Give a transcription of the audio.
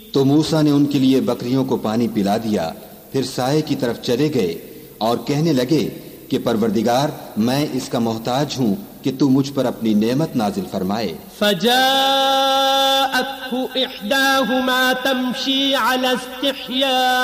तो मूसा ने उनके लिए बकरियों को पानी पिला दिया, फिर साए की तरफ चले गए और कहने लगे कि परवरदिगार, मैं इसका मोहताज हूँ कि तू मुझ पर अपनी नेमत नाजिल फरमाए। फजाअतहु इहदाहुमा तमशी अला इस्तिहया